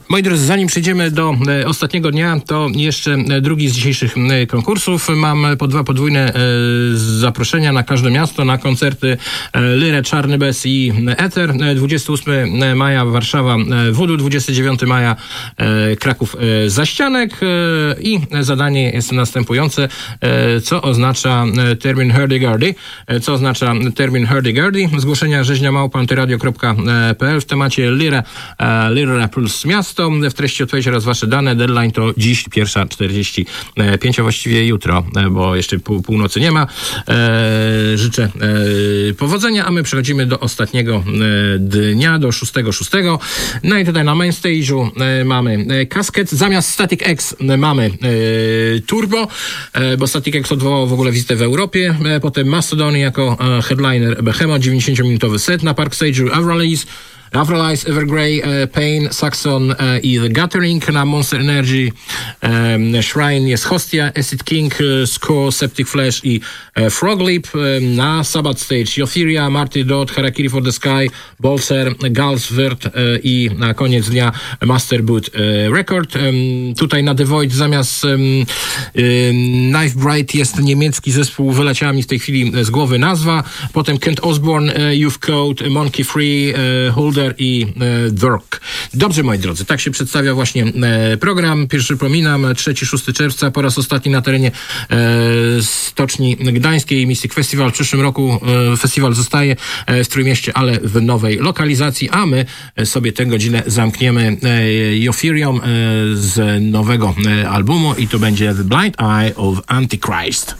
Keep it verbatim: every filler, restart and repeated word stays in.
Moi drodzy, zanim przejdziemy do e, ostatniego dnia, to jeszcze e, drugi z dzisiejszych e, konkursów. Mam po dwa podwójne e, zaproszenia na każde miasto, na koncerty e, Lyrę, Czarny Bez i Eter. E, dwudziestego ósmego maja Warszawa e, Voodoo, dwudziestego dziewiątego maja e, Kraków e, Zaścianek e, i zadanie jest następujące, e, co oznacza e, termin hurdy-gurdy. E, co oznacza termin hurdy-gurdy? Zgłoszenia rzeźnia małpa antyradio kropka p l w temacie Lyra, e, Lyra plus miasto. W treści odpowiedź oraz wasze dane. Deadline to dziś, pierwsza czterdzieści pięć, a właściwie jutro, bo jeszcze pół, północy nie ma. E, życzę e, powodzenia, a my przechodzimy do ostatniego e, dnia, do szóstego szóstego. No i tutaj na main stage'u e, mamy e, Casket. Zamiast Static X e, mamy e, Turbo, e, bo Static X odwołał w ogóle wizytę w Europie. E, potem Mastodon jako e, headliner Behemoth, dziewięćdziesięciominutowy set. Na Park Stage'u Avralize, Avralize, Evergrey, e, Pain, Saxon e, i The Gathering. Na Monster Energy e, Shrine jest Hostia, Acid King, e, Score, Septic Flesh i e, Froglip. E, na Sabbath Stage Euphoria, Marty Dodd, Harakiri for the Sky, Bolser, Galsvert e, i na koniec dnia Master Boot e, Record. E, tutaj na The Void zamiast e, e, Knife Bright jest niemiecki zespół, wyleciała mi w tej chwili z głowy nazwa. Potem Kent Osborne, e, Youth Code, Monkey Free, e, Holder i e, Dork. Dobrze, moi drodzy, tak się przedstawia właśnie e, program. Pierwszy przypominam, trzeciego szóstego czerwca po raz ostatni na terenie e, Stoczni Gdańskiej Mystic Festival. W przyszłym roku e, festiwal zostaje e, w Trójmieście, ale w nowej lokalizacji, a my sobie tę godzinę zamkniemy e, Euphorium e, z nowego e, albumu i to będzie The Blind Eye of Antichrist.